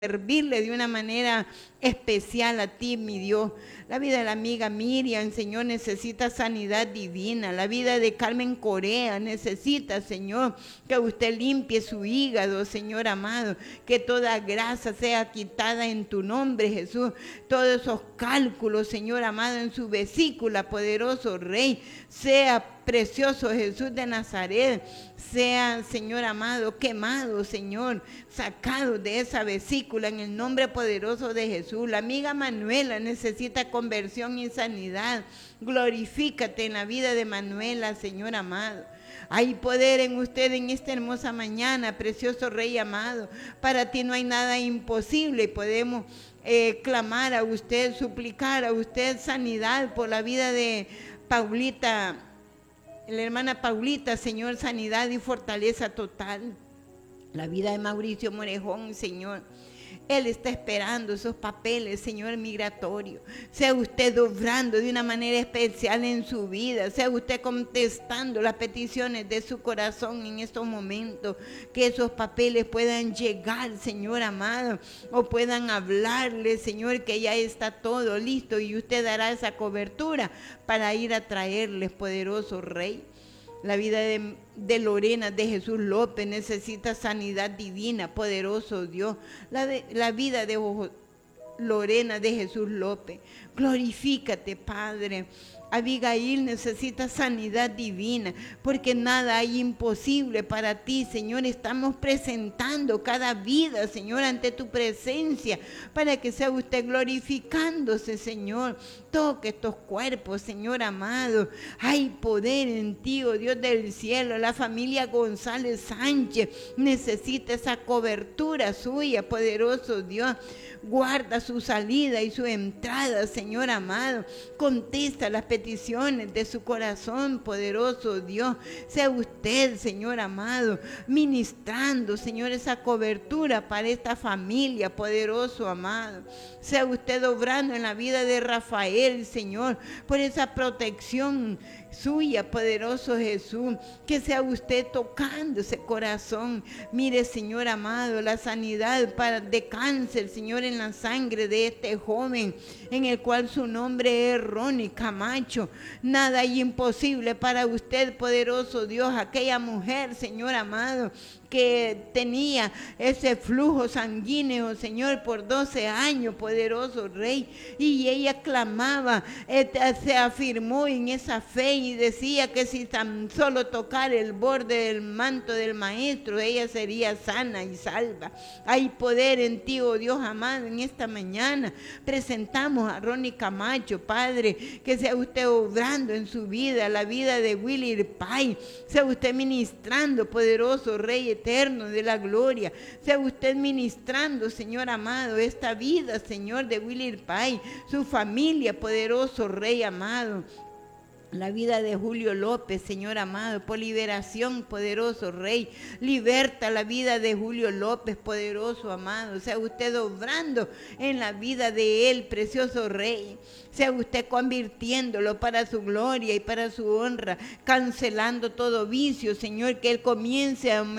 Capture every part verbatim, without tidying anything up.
servirle de una manera especial a ti, mi Dios. La vida de la amiga Miriam, Señor, necesita sanidad divina. La vida de Carmen Corea necesita, Señor, que usted limpie su hígado, Señor amado. Que toda grasa sea quitada en tu nombre, Jesús. Todos esos cálculos, Señor amado, en su vesícula, poderoso Rey, sea precioso Jesús de Nazaret, sea, Señor amado, quemado, Señor, sacado de esa vesícula en el nombre poderoso de Jesús. La amiga Manuela necesita conversión y sanidad. Glorifícate en la vida de Manuela, Señor amado. Hay poder en usted en esta hermosa mañana, precioso Rey amado. Para ti no hay nada imposible. Podemos eh, clamar a usted, suplicar a usted sanidad por la vida de Paulita, la hermana Paulita, Señor, sanidad y fortaleza total. La vida de Mauricio Morejón, Señor. Él está esperando esos papeles, Señor, migratorio. Sea usted obrando de una manera especial en su vida. Sea usted contestando las peticiones de su corazón en estos momentos. Que esos papeles puedan llegar, Señor amado. O puedan hablarle, Señor, que ya está todo listo. Y usted dará esa cobertura para ir a traerles, poderoso Rey. La vida de, de Lorena de Jesús López necesita sanidad divina, poderoso Dios. La, de, la vida de Lorena de Jesús López. Glorifícate, Padre. Abigail necesita sanidad divina, porque nada hay imposible para ti, Señor. Estamos presentando cada vida, Señor, ante tu presencia, para que sea usted glorificándose, Señor. Toque estos cuerpos, Señor amado. Hay poder en ti, oh Dios del cielo. La familia González Sánchez necesita esa cobertura suya, poderoso Dios. Guarda su salida y su entrada, Señor amado. Contesta las peticiones de su corazón, poderoso Dios. Sea usted, Señor amado, ministrando, Señor, esa cobertura para esta familia, poderoso amado. Sea usted obrando en la vida de Rafael, Señor, por esa protección suya, poderoso Jesús. Que sea usted tocando ese corazón. Mire, Señor amado, la sanidad para, de cáncer, Señor, en la sangre de este joven, en el cual su nombre es Ronnie Camacho. Nada hay imposible para usted, poderoso Dios. Aquella mujer, Señor amado, que tenía ese flujo sanguíneo, Señor, por doce años, poderoso Rey, y ella clamaba, eh, se afirmó en esa fe y decía que si tan solo tocar el borde del manto del Maestro, ella sería sana y salva. Hay poder en ti, oh Dios amado. En esta mañana presentamos a Ronnie Camacho, Padre, que sea usted obrando en su vida, la vida de Willy Irpay, sea usted ministrando, poderoso Rey eterno de la gloria, sea usted ministrando, Señor amado, esta vida, Señor, de Willy Irpay, su familia, poderoso Rey amado. La vida de Julio López, Señor amado, por liberación, poderoso Rey. Liberta la vida de Julio López, poderoso amado. Sea usted obrando en la vida de él, precioso Rey. Sea usted convirtiéndolo para su gloria y para su honra, cancelando todo vicio, Señor, que él comience a,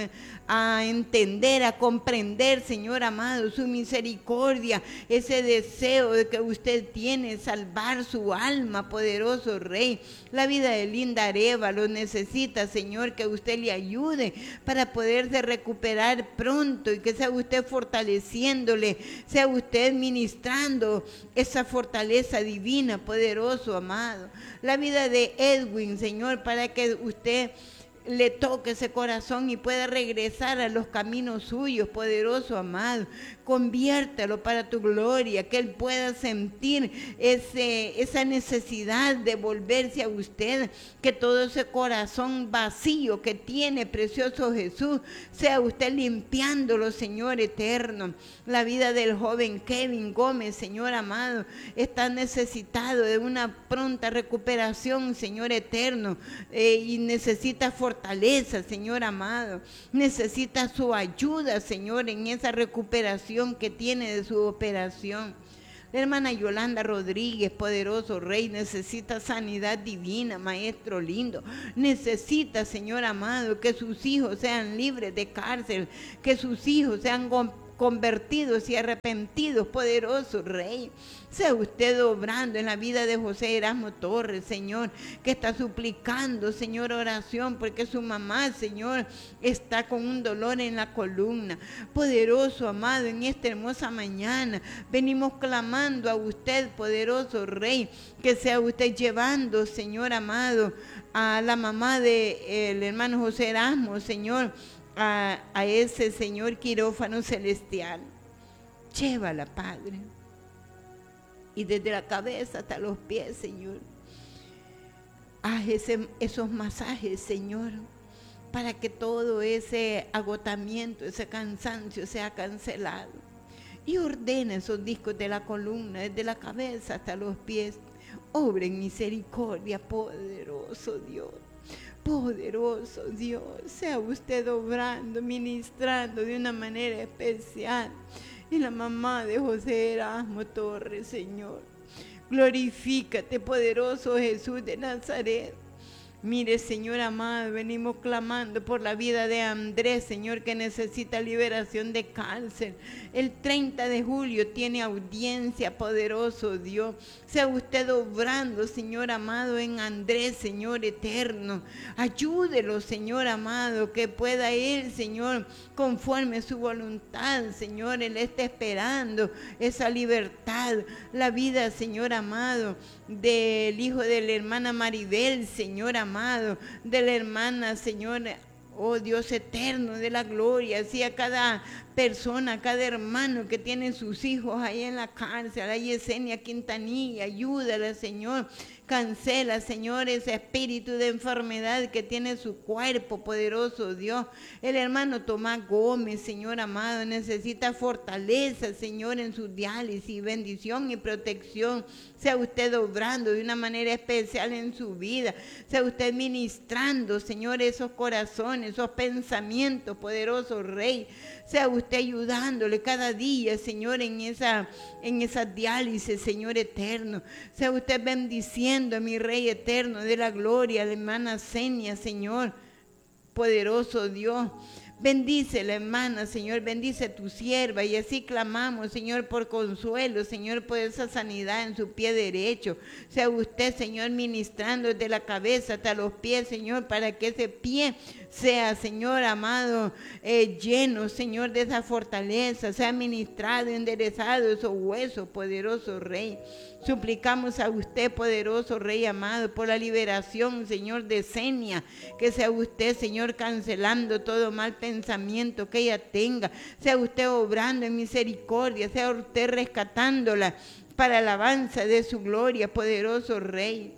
a entender, a comprender, Señor amado, su misericordia, ese deseo de que usted tiene, salvar su alma, poderoso Rey. La vida de Linda Areva lo necesita, Señor, que usted le ayude para poderse recuperar pronto y que sea usted fortaleciéndole, sea usted ministrando esa fortaleza divina, poderoso amado. La vida de Edwin, Señor, para que usted le toque ese corazón y pueda regresar a los caminos suyos, poderoso amado. Conviértalo para tu gloria, que él pueda sentir ese, esa necesidad de volverse a usted, que todo ese corazón vacío que tiene, precioso Jesús, sea usted limpiándolo, Señor eterno. La vida del joven Kevin Gómez, Señor amado, está necesitado de una pronta recuperación, Señor eterno, eh, y necesita fortaleza, Señor amado, necesita su ayuda, Señor, en esa recuperación que tiene de su operación. La hermana Yolanda Rodríguez, poderoso Rey, necesita sanidad divina, Maestro lindo. Necesita, Señor amado, que sus hijos sean libres de cárcel, que sus hijos sean convertidos y arrepentidos, poderoso Rey. Sea usted obrando en la vida de José Erasmo Torres, Señor, que está suplicando, Señor, oración, porque su mamá, Señor, está con un dolor en la columna. Poderoso, amado, en esta hermosa mañana, venimos clamando a usted, poderoso Rey, que sea usted llevando, Señor amado, a la mamá del hermano José Erasmo, Señor, a, a ese, Señor, quirófano celestial. Llévala, Padre. Y desde la cabeza hasta los pies, Señor, haz ese, esos masajes, Señor, para que todo ese agotamiento, ese cansancio sea cancelado. Y ordena esos discos de la columna, desde la cabeza hasta los pies. Obra en misericordia, poderoso Dios. Poderoso Dios, sea usted obrando, ministrando de una manera especial. Y la mamá de José Erasmo Torres, Señor. Glorifícate, poderoso Jesús de Nazaret. Mire, Señor amado, venimos clamando por la vida de Andrés, Señor, que necesita liberación de cáncer. El treinta de julio tiene audiencia, poderoso Dios. Sea usted obrando, Señor amado, en Andrés, Señor eterno. Ayúdelo, Señor amado, que pueda él, Señor, conforme a su voluntad, Señor, él está esperando esa libertad. La vida, Señor amado, del hijo de la hermana Maribel, Señor amado, de la hermana, Señor, oh Dios eterno de la gloria, así a cada persona, a cada hermano que tiene sus hijos ahí en la cárcel, a Yesenia Quintanilla, ayúdala, Señor. Cancela, Señor, ese espíritu de enfermedad que tiene su cuerpo, poderoso Dios. El hermano Tomás Gómez, Señor amado, necesita fortaleza, Señor, en su diálisis, bendición y protección. Sea usted obrando de una manera especial en su vida. Sea usted ministrando, Señor, esos corazones, esos pensamientos, poderoso Rey. Sea usted ayudándole cada día, Señor, en esa, en esa diálisis, Señor eterno. Sea usted bendiciendo a mi Rey eterno de la gloria, la hermana Senia, Señor, poderoso Dios. Bendice la hermana, Señor, bendice tu sierva, y así clamamos, Señor, por consuelo, Señor, por esa sanidad en su pie derecho. Sea usted, Señor, ministrando desde la cabeza hasta los pies, Señor, para que ese pie sea, Señor amado, eh, lleno, Señor, de esa fortaleza, sea ministrado, enderezado esos huesos, poderoso Rey. Suplicamos a usted, poderoso Rey amado, por la liberación, Señor, de Senia, que sea usted, Señor, cancelando todo mal pensamiento que ella tenga, sea usted obrando en misericordia, sea usted rescatándola para alabanza de su gloria, poderoso Rey.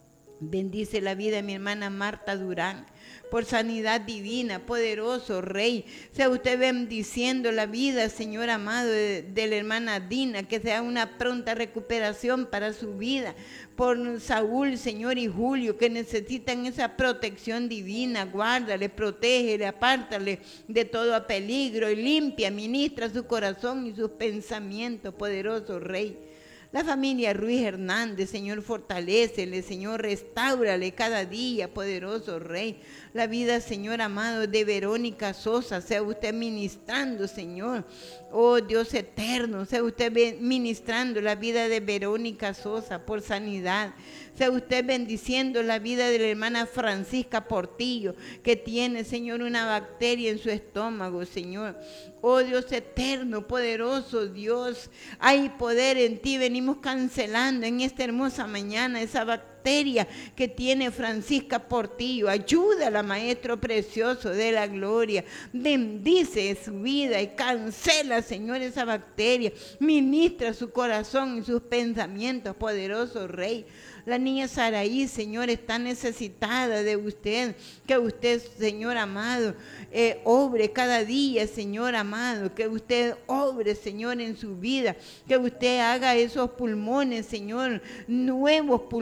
Bendice la vida de mi hermana Marta Durán, por sanidad divina, poderoso Rey. Sea usted bendiciendo la vida, Señor amado, de, de la hermana Dina, que sea una pronta recuperación para su vida. Por Saúl, Señor, y Julio, que necesitan esa protección divina. Guárdale, protégele, apártale de todo peligro y limpia, ministra su corazón y sus pensamientos, poderoso Rey. La familia Ruiz Hernández, Señor, fortalécele, Señor, restáurale cada día, poderoso Rey. La vida, Señor amado, de Verónica Sosa, sea usted ministrando, Señor. Oh Dios eterno, sea usted ministrando la vida de Verónica Sosa por sanidad. Sea usted bendiciendo la vida de la hermana Francisca Portillo, que tiene, Señor, una bacteria en su estómago, Señor. Oh Dios eterno, poderoso Dios, hay poder en ti. Venimos cancelando en esta hermosa mañana esa bacteria que tiene Francisca Portillo. Ayúdala, Maestro precioso de la gloria. Bendice su vida y cancela, Señor, esa bacteria. Ministra su corazón y sus pensamientos, poderoso Rey. La niña Saraí, Señor, está necesitada de usted, que usted, Señor amado, eh, obre cada día, Señor amado, que usted obre, Señor, en su vida, que usted haga esos pulmones, Señor, nuevos pulmones,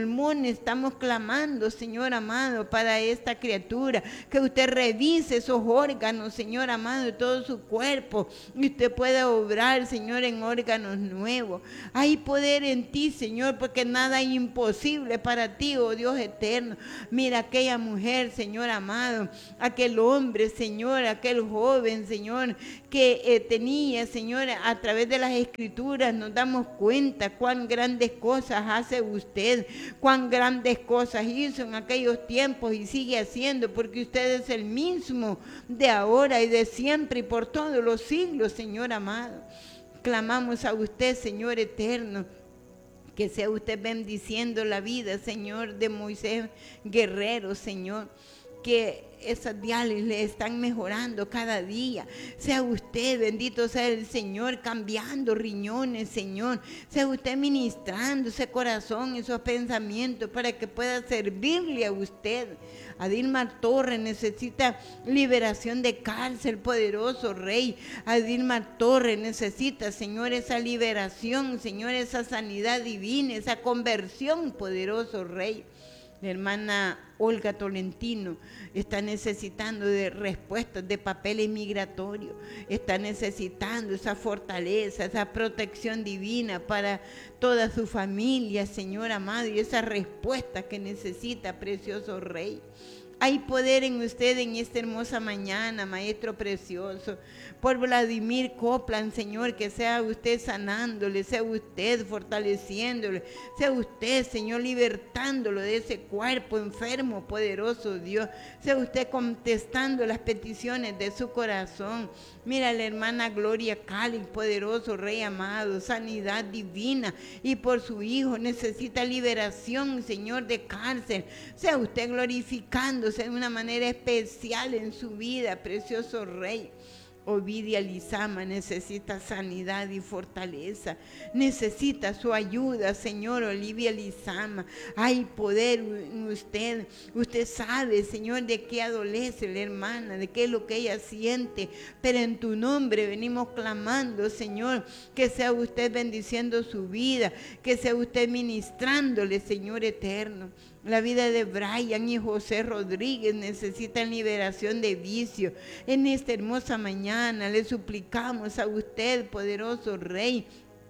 estamos clamando, Señor amado, para esta criatura, que usted revise esos órganos, Señor amado, de todo su cuerpo, y usted pueda obrar, Señor, en órganos nuevos. Hay poder en ti, Señor, porque nada es imposible para ti, oh Dios eterno. Mira aquella mujer, Señor amado, aquel hombre, Señor, aquel joven, Señor, que eh, tenía, Señor, a través de las escrituras nos damos cuenta cuán grandes cosas hace usted, cuán grandes cosas hizo en aquellos tiempos y sigue haciendo, porque usted es el mismo de ahora y de siempre y por todos los siglos, Señor amado. Clamamos a usted, Señor eterno, que sea usted bendiciendo la vida, Señor, de Moisés Guerrero, Señor, que esas diálisis le están mejorando cada día. Sea usted, bendito sea el Señor, cambiando riñones, Señor. Sea usted ministrando ese corazón, esos pensamientos, para que pueda servirle a usted. Adilmar Torres necesita liberación de cárcel, poderoso Rey. Adilmar Torres necesita, Señor, esa liberación, Señor, esa sanidad divina, esa conversión, poderoso Rey. La hermana Olga Tolentino está necesitando de respuestas de papeles migratorios, está necesitando esa fortaleza, esa protección divina para toda su familia, Señor amado, y esa respuesta que necesita, precioso Rey. Hay poder en usted en esta hermosa mañana, Maestro precioso. Por Vladimir Copland, Señor, que sea usted sanándole, sea usted fortaleciéndole, sea usted, Señor, libertándolo de ese cuerpo enfermo, poderoso Dios. Sea usted contestando las peticiones de su corazón. Mira la hermana Gloria Cali, poderoso Rey amado, sanidad divina. Y por su hijo necesita liberación, Señor, de cárcel. Sea usted glorificándose de una manera especial en su vida, precioso Rey. Ovidia Lizama necesita sanidad y fortaleza, necesita su ayuda, Señor. Olivia Lizama, hay poder en usted, usted sabe, Señor, de qué adolece la hermana, de qué es lo que ella siente, pero en tu nombre venimos clamando, Señor, que sea usted bendiciendo su vida, que sea usted ministrándole, Señor eterno. La vida de Brian y José Rodríguez necesitan liberación de vicio. En esta hermosa mañana le suplicamos a usted, poderoso Rey,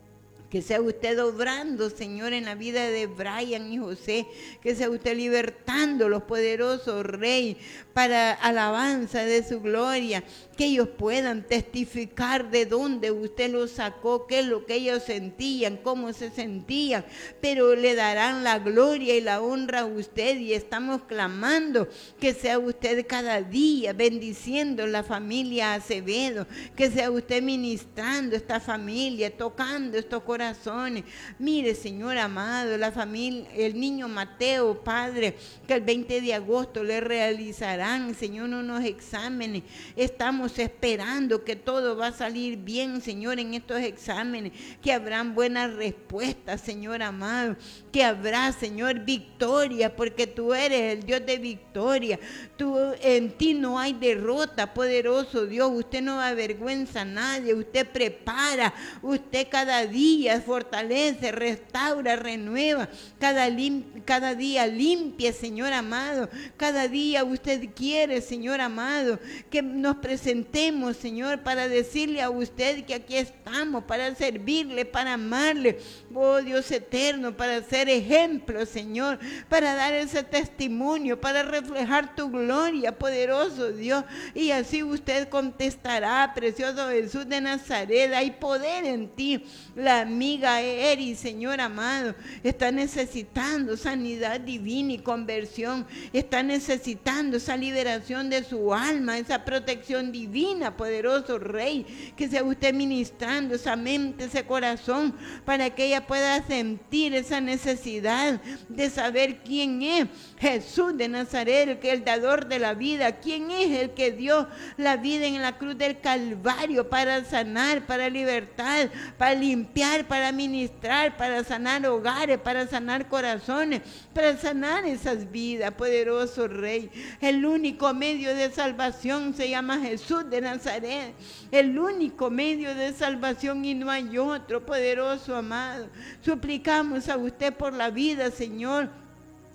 que sea usted obrando, Señor, en la vida de Brian y José, que sea usted libertando los poderosos Rey para alabanza de su gloria, que ellos puedan testificar de dónde usted los sacó, qué es lo que ellos sentían, cómo se sentían, pero le darán la gloria y la honra a usted, y estamos clamando que sea usted cada día bendiciendo la familia Acevedo, que sea usted ministrando esta familia, tocando estos corazones. Mire, Señor amado, la familia, el niño Mateo, Padre, que el veinte de agosto le realizarán, Señor, unos exámenes. Estamos esperando que todo va a salir bien, Señor, en estos exámenes, que habrán buenas respuestas, Señor amado, que habrá, Señor, victoria, porque tú eres el Dios de victoria. Tú, en ti no hay derrota, poderoso Dios. Usted no avergüenza a nadie, usted prepara, usted cada día fortalece, restaura, renueva, cada, lim, cada día limpia, Señor amado. Cada día usted quiere, Señor amado, que nos presentemos, Señor, para decirle a usted que aquí estamos, para servirle, para amarle, oh Dios eterno, para ser ejemplo, Señor, para dar ese testimonio, para reflejar tu gloria, poderoso Dios. Y así usted contestará, precioso Jesús de Nazaret, hay poder en ti. La amiga Eri, Señor amado, está necesitando sanidad divina y conversión, está necesitando esa liberación de su alma, esa protección divina, poderoso Rey, que sea usted ministrando esa mente, ese corazón, para que ella pueda sentir esa necesidad de saber quién es Jesús de Nazaret, el que es el dador de la vida, quién es el que dio la vida en la cruz del Calvario para sanar, para libertar, para limpiar, para ministrar, para sanar hogares, para sanar corazones, para sanar esas vidas, poderoso Rey. El único medio de salvación se llama Jesús de Nazaret, el único medio de salvación, y no hay otro, poderoso amado. Suplicamos a usted por la vida, Señor,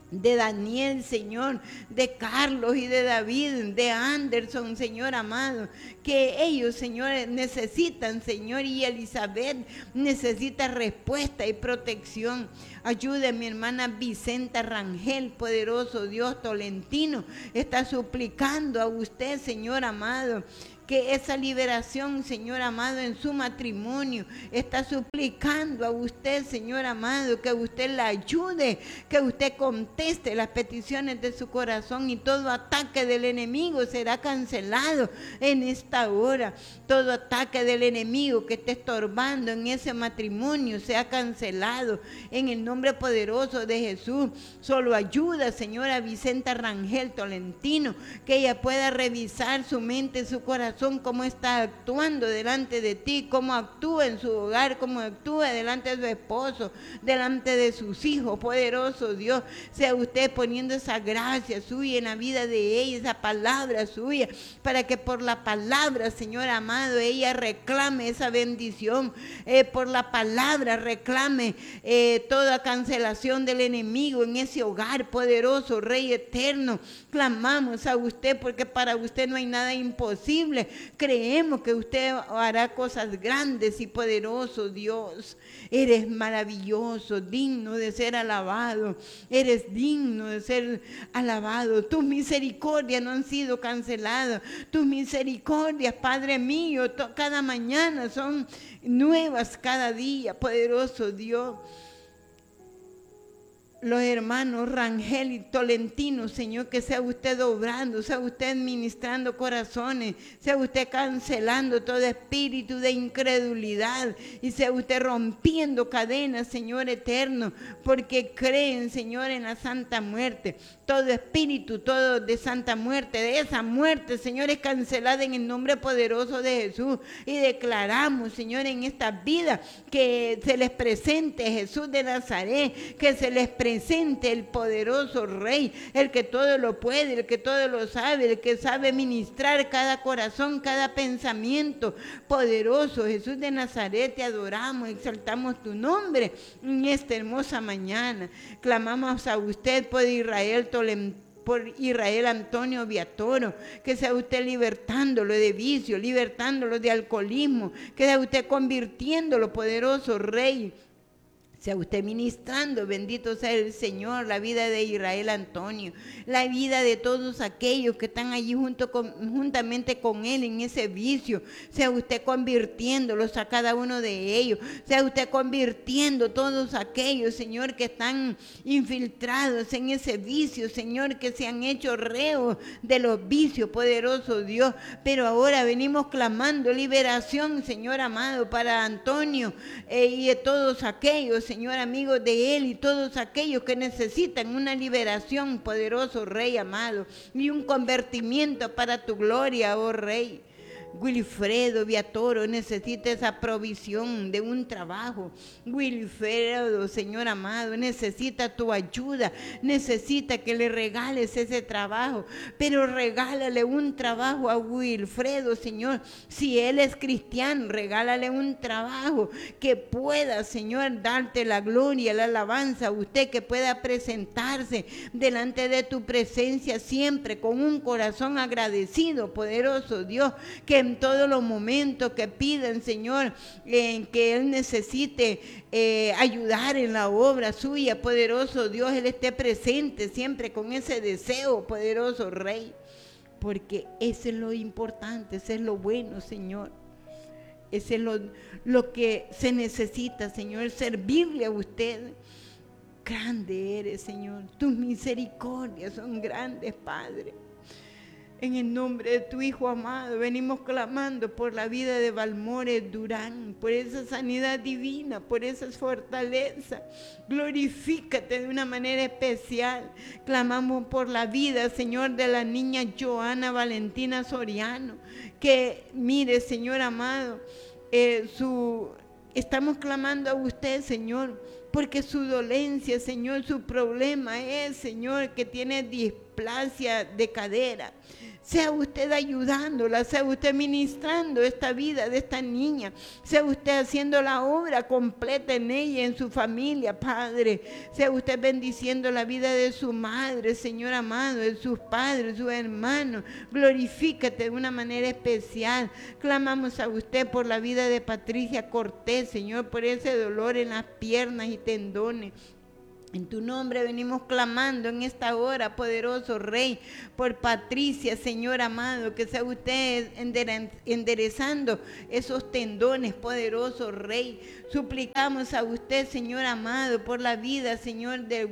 de Daniel, Señor, de Carlos y de David, de Anderson, Señor amado, que ellos, Señor, necesitan, Señor, y Elizabeth necesita respuesta y protección. Ayude a mi hermana Vicenta Rangel, poderoso Dios Tolentino, está suplicando a usted, Señor amado, que esa liberación, Señor amado, en su matrimonio, está suplicando a usted, Señor amado, que usted la ayude, que usted conteste las peticiones de su corazón y todo ataque del enemigo será cancelado en esta hora. Todo ataque del enemigo que esté estorbando en ese matrimonio sea cancelado en el nombre poderoso de Jesús. Solo ayuda, Señora Vicenta Rangel Tolentino, que ella pueda revisar su mente, su corazón, cómo está actuando delante de ti, cómo actúa en su hogar, cómo actúa delante de su esposo, delante de sus hijos. Poderoso Dios, sea usted poniendo esa gracia suya en la vida de ella, esa palabra suya, para que por la palabra, Señor amado, ella reclame esa bendición, eh, por la palabra reclame eh, toda cancelación del enemigo en ese hogar. Poderoso Rey eterno, clamamos a usted porque para usted no hay nada imposible. Creemos que usted hará cosas grandes y poderosos, Dios. Eres maravilloso, digno de ser alabado. Eres digno de ser alabado. Tus misericordias no han sido canceladas. Tus misericordias, Padre mío, cada mañana son nuevas cada día, poderoso Dios. Los hermanos Rangel y Tolentino, Señor, que sea usted obrando, sea usted ministrando corazones, sea usted cancelando todo espíritu de incredulidad y sea usted rompiendo cadenas, Señor eterno, porque creen, Señor, en la santa muerte. Todo espíritu, todo de santa muerte, de esa muerte, Señor, es cancelada en el nombre poderoso de Jesús. Y declaramos, Señor, en esta vida que se les presente Jesús de Nazaret, que se les presente el poderoso Rey, el que todo lo puede, el que todo lo sabe, el que sabe ministrar cada corazón, cada pensamiento. Poderoso Jesús de Nazaret, te adoramos, exaltamos tu nombre en esta hermosa mañana. Clamamos a usted por Israel por Israel Antonio Viatoro, que sea usted libertándolo de vicio, libertándolo de alcoholismo, que sea usted convirtiéndolo, poderoso Rey. Sea usted ministrando, bendito sea el Señor, la vida de Israel Antonio, la vida de todos aquellos que están allí junto con, juntamente con él en ese vicio. Sea usted convirtiéndolos a cada uno de ellos. Sea usted convirtiendo todos aquellos, Señor, que están infiltrados en ese vicio, Señor, que se han hecho reos de los vicios, poderoso Dios. Pero ahora venimos clamando liberación, Señor amado, para Antonio eh, y de todos aquellos, Señor, amigos de él y todos aquellos que necesitan una liberación, poderoso Rey amado, y un convertimiento para tu gloria, oh Rey. Wilfredo Viatoro necesita esa provisión de un trabajo. Wilfredo, Señor amado, necesita tu ayuda, necesita que le regales ese trabajo, pero regálale un trabajo a Wilfredo, Señor. Si él es cristiano, regálale un trabajo que pueda, Señor, darte la gloria, la alabanza, usted que pueda presentarse delante de tu presencia siempre con un corazón agradecido, poderoso Dios, que en todos los momentos que pidan, Señor, en que él necesite eh, ayudar en la obra suya, poderoso Dios, él esté presente siempre con ese deseo, poderoso Rey, porque eso es lo importante, eso es lo bueno, Señor. Eso es lo, lo que se necesita, Señor, servirle a usted. Grande eres, Señor, tus misericordias son grandes, Padre. En el nombre de tu Hijo amado, venimos clamando por la vida de Balmores Durán, por esa sanidad divina, por esa fortaleza. Glorifícate de una manera especial. Clamamos por la vida, Señor, de la niña Joana Valentina Soriano, que mire, Señor amado, eh, su, estamos clamando a usted, Señor, porque su dolencia, Señor, su problema es, Señor, que tiene displasia de cadera. Sea usted ayudándola, sea usted ministrando esta vida de esta niña, sea usted haciendo la obra completa en ella, en su familia, Padre. Sea usted bendiciendo la vida de su madre, Señor amado, de sus padres, sus hermanos. Glorifícate de una manera especial. Clamamos a usted por la vida de Patricia Cortés, Señor, por ese dolor en las piernas y tendones. En tu nombre venimos clamando en esta hora, poderoso Rey, por Patricia, Señor amado, que sea usted enderezando esos tendones, poderoso Rey. Suplicamos a usted, Señor amado, por la vida, Señor, de,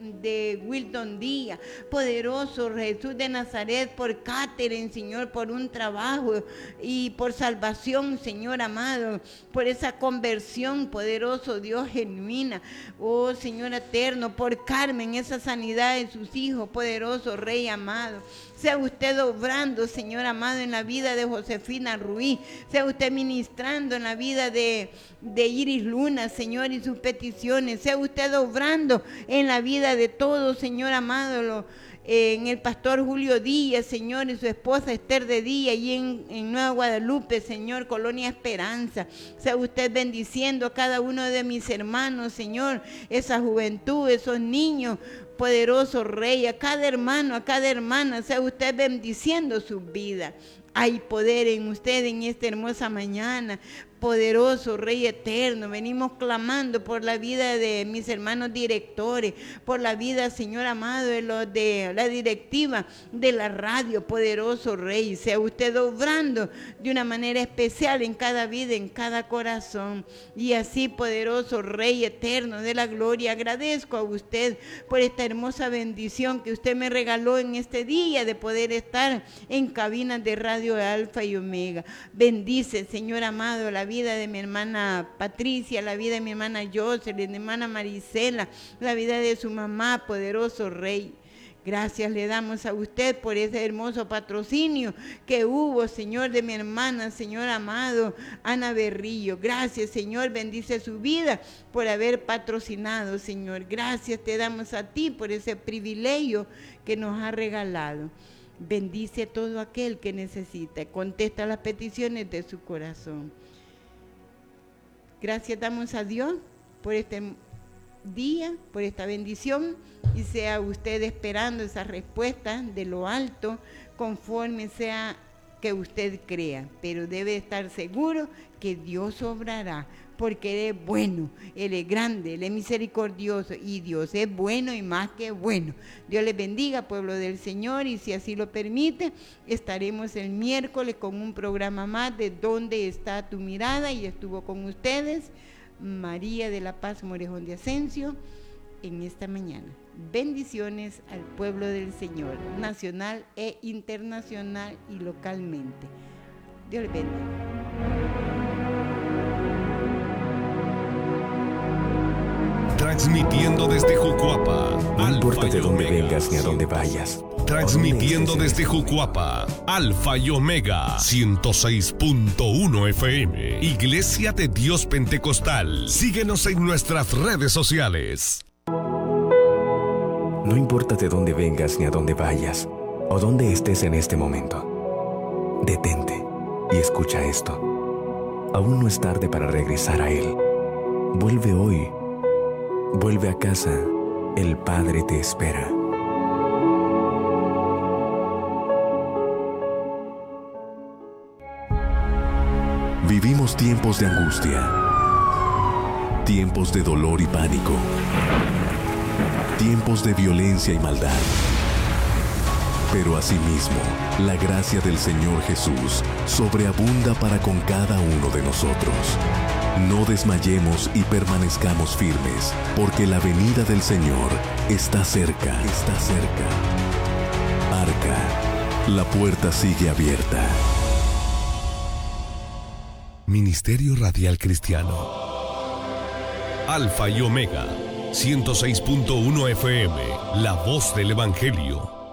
de Wilton Díaz, poderoso Jesús de Nazaret, por Catherine, Señor, por un trabajo y por salvación, Señor amado, por esa conversión, poderoso Dios genuina. Oh, Señor eterno, por Carmen, esa sanidad de sus hijos, poderoso Rey amado. Sea usted obrando, Señor amado, en la vida de Josefina Ruiz. Sea usted ministrando en la vida de, de Iris Luna, Señor, y sus peticiones. Sea usted obrando en la vida de todos, Señor amado, lo, eh, en el pastor Julio Díaz, Señor, y su esposa Esther de Díaz, y en, en Nueva Guadalupe, Señor, Colonia Esperanza. Sea usted bendiciendo a cada uno de mis hermanos, Señor, esa juventud, esos niños, poderoso Rey, a cada hermano, a cada hermana, sea usted bendiciendo su vida. Hay poder en usted en esta hermosa mañana. Poderoso Rey eterno, venimos clamando por la vida de mis hermanos directores, por la vida, Señor amado, de, los de la directiva de la radio, poderoso Rey. Sea usted obrando de una manera especial en cada vida, en cada corazón. Y así, poderoso Rey eterno de la gloria, agradezco a usted por esta hermosa bendición que usted me regaló en este día de poder estar en cabinas de radio Alfa y Omega. Bendice, Señor amado, la vida de mi hermana Patricia, la vida de mi hermana Jocelyn, de mi hermana Marisela, la vida de su mamá, poderoso Rey. Gracias le damos a usted por ese hermoso patrocinio que hubo, Señor, de mi hermana, Señor amado, Ana Berrillo. Gracias, Señor, bendice su vida por haber patrocinado, Señor. Gracias te damos a ti por ese privilegio que nos ha regalado. Bendice a todo aquel que necesita, contesta las peticiones de su corazón. Gracias damos a Dios por este día, por esta bendición, y sea usted esperando esa respuesta de lo alto conforme sea que usted crea, pero debe estar seguro que Dios obrará, porque Él es bueno, Él es grande, Él es misericordioso, y Dios es bueno y más que bueno. Dios les bendiga, pueblo del Señor, y si así lo permite, estaremos el miércoles con un programa más de ¿Dónde está tu mirada? Y estuvo con ustedes María de la Paz Morejón de Asensio en esta mañana. Bendiciones al pueblo del Señor, nacional e internacional y localmente. Dios les bendiga. Transmitiendo desde Jucuapa. No importa de dónde vengas ni a dónde vayas. Transmitiendo desde Jucuapa, Alfa y Omega, ciento seis punto uno F M. Iglesia de Dios Pentecostal. Síguenos en nuestras redes sociales. No importa de dónde vengas ni a dónde vayas, o dónde estés en este momento. Detente y escucha esto. Aún no es tarde para regresar a Él. Vuelve hoy. Vuelve a casa. El Padre te espera. Vivimos tiempos de angustia, tiempos de dolor y pánico, tiempos de violencia y maldad. Pero asimismo, la gracia del Señor Jesús sobreabunda para con cada uno de nosotros. No desmayemos y permanezcamos firmes, porque la venida del Señor está cerca, está cerca. Arca, la puerta sigue abierta. Ministerio Radial Cristiano. Alfa y Omega, ciento seis punto uno F M, la voz del Evangelio.